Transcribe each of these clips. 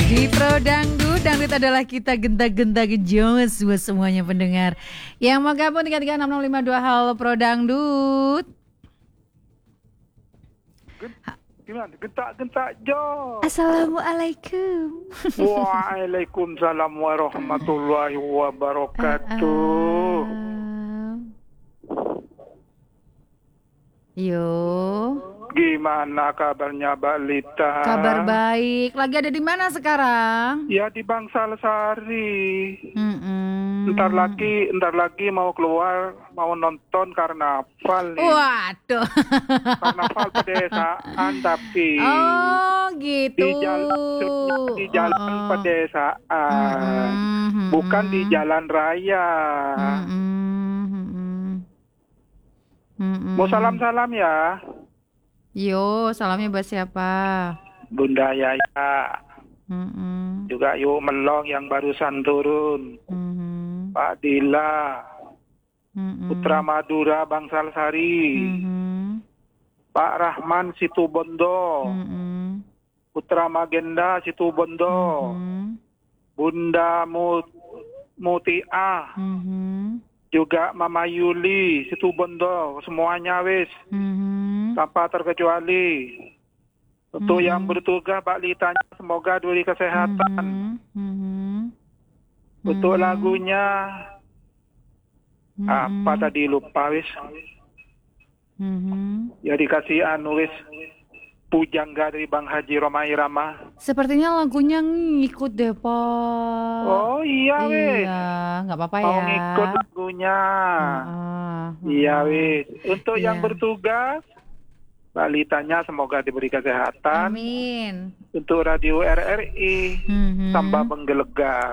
Di Pro Dangdut, Dangdut adalah kita genta-genta gejos buat semuanya pendengar yang mau gabung 33652. Halo Pro Dangdut. Gimana? Gentak-gentak jos. Assalamualaikum. Waalaikumsalam warahmatullahi wabarakatuh. Yo. Gimana kabarnya Mbak Lita? Kabar baik. Lagi ada di mana sekarang? Ya di Bangsal Sari. Ntar lagi mau keluar, mau nonton karnaval nih. Waduh. Karnaval pedesaan tapi. Oh gitu. Di jalan pedesaan, bukan di jalan raya. Mau salam-salam ya. Yo, salamnya buat siapa? Bunda Yaya. Juga yuk Melong yang barusan turun. Pak Dila. Putra Madura Bangsal Sari. Pak Rahman Situbondo. Putra Magenda Situbondo. Bunda Mutia. Juga Mama Yuli Situbondo. Semuanya wis. Tanpa terkecuali. Untuk yang bertugas Pak Litanya semoga diberi kesehatan. Untuk lagunya apa tadi lupa wis. Ya dikasih wis. Pujangga dari Bang Haji Romai Rama. Sepertinya lagunya ngikut deh Pak. Oh iya wis. Iya, nggak apa-apa ya. Mau ngikut lagunya. Iya wis. Untuk yang bertugas balitanya semoga diberi kesehatan. Amin. Untuk Radio RRI tambah menggelegar.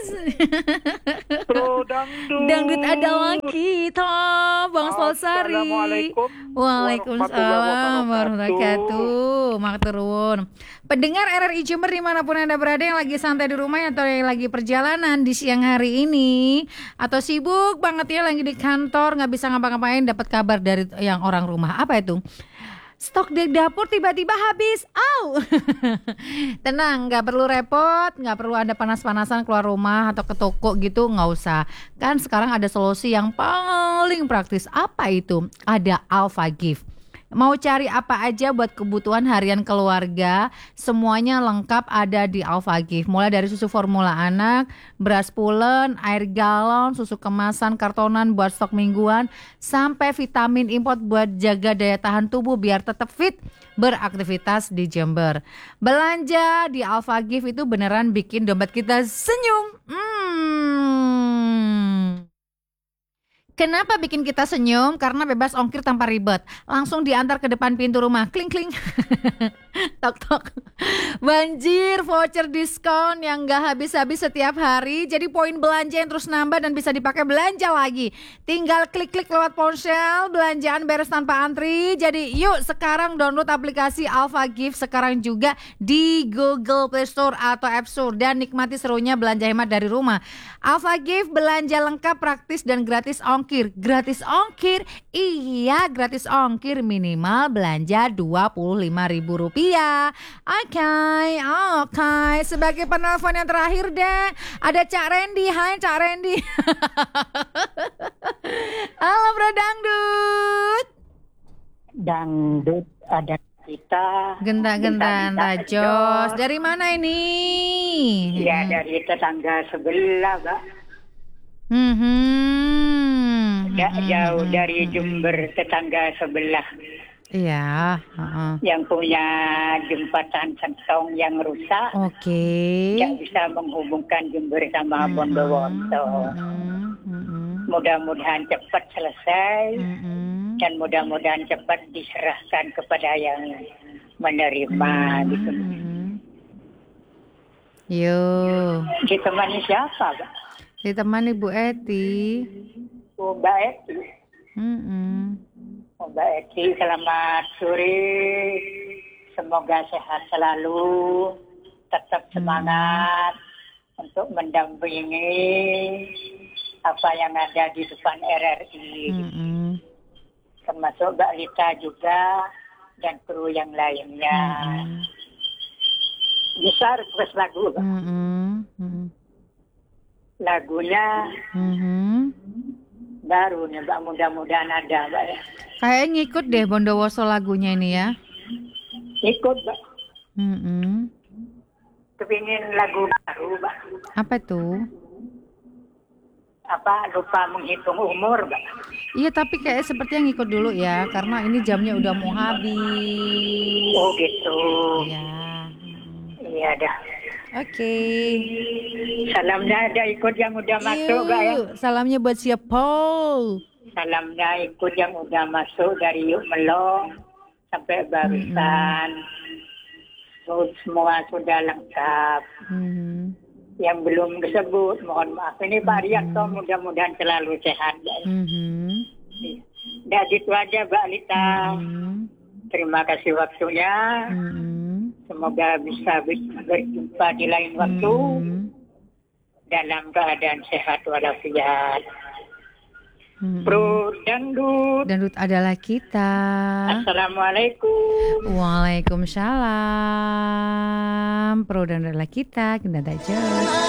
Pro Dangdut. Dangdut adalah kita, Bang Sari. Assalamualaikum. Waalaikumsalam warahmatullahi wabarakatuh. Maturun. Pendengar RRI Jember dimanapun Anda berada, yang lagi santai di rumah atau yang lagi perjalanan di siang hari ini, atau sibuk banget ya lagi di kantor nggak bisa ngapa-ngapain, dapat kabar dari yang orang rumah. Apa itu? Stok di dapur tiba-tiba habis. Tenang, nggak perlu repot, nggak perlu ada panas-panasan keluar rumah atau ke toko gitu, nggak usah. Kan sekarang ada solusi yang paling praktis. Apa itu? Ada Alpha Gift. Mau cari apa aja buat kebutuhan harian keluarga, semuanya lengkap ada di Alpha Gift. Mulai dari susu formula anak, beras pulen, air galon, susu kemasan kartonan buat stok mingguan, sampai vitamin import buat jaga daya tahan tubuh biar tetap fit beraktivitas di Jember. Belanja di Alpha Gift itu beneran bikin dompet kita senyum. Kenapa bikin kita senyum? Karena bebas ongkir tanpa ribet. Langsung diantar ke depan pintu rumah. Kling kling. Tok tok. Banjir voucher diskon yang gak habis-habis setiap hari. Jadi poin belanja yang terus nambah dan bisa dipakai belanja lagi. Tinggal klik-klik lewat ponsel, belanjaan beres tanpa antri. Jadi yuk sekarang download aplikasi Alpha Gift sekarang juga di Google Play Store atau App Store dan nikmati serunya belanja hemat dari rumah. Alpha Gift belanja lengkap, praktis dan gratis ongkir. Gratis ongkir? Iya, gratis ongkir minimal belanja Rp25.000. Oke. Sebagai penelpon yang terakhir deh, ada Cak Randy. Hai Cak Randy. Halo Bro Dangdut. Dangdut ada kita. Genta-genta jos. Dari mana ini? Ya dari tetangga sebelah, Mbak. Jauh dari Jember, tetangga sebelah. Iya. Yang punya jembatan Sentong yang rusak. Oke. Yang bisa menghubungkan Jember sama Bondowoso. Mudah-mudahan cepat selesai. Dan mudah-mudahan cepat diserahkan kepada yang menerima gitu. Yo. Ditemani siapa, Mbak? Ditemani Bu Eti. Oh, Mbak Eti. Oh, Mbak Eti, selamat sore. Semoga sehat selalu, tetap semangat untuk mendampingi apa yang ada di depan RRI. Termasuk Mbak Lita juga dan kru yang lainnya. bisa request lagu. Pak. Lagunya baru nih Mbak, mudah-mudahan ada Mbak ya. Kayak ngikut deh Bondowoso lagunya ini ya. Ikut Mbak. Kepingin lagu baru Mbak. Apa tuh? Lupa menghitung umur Mbak. Iya tapi kayak seperti yang ngikut dulu ya, karena ini jamnya udah mau habis. Oh gitu. Iya. Iya dah. Oke. Salamnya ada ikut yang udah masuk Mbak ya. Salamnya buat siapa? Salamnya ikut yang udah masuk dari Yuk Melong sampai barusan. Semua sudah lengkap. Yang belum disebut mohon maaf. Ini Pak Rianto mudah-mudahan selalu sehat. Dah gitu aja Mbak Lita. Terima kasih waktunya. Semoga bisa berjumpa di lain waktu dalam keadaan sehat walafiat. Pro Dangdut. Dangdut adalah kita. Assalamualaikum. Waalaikumsalam. Pro Dangdut adalah kita. Kita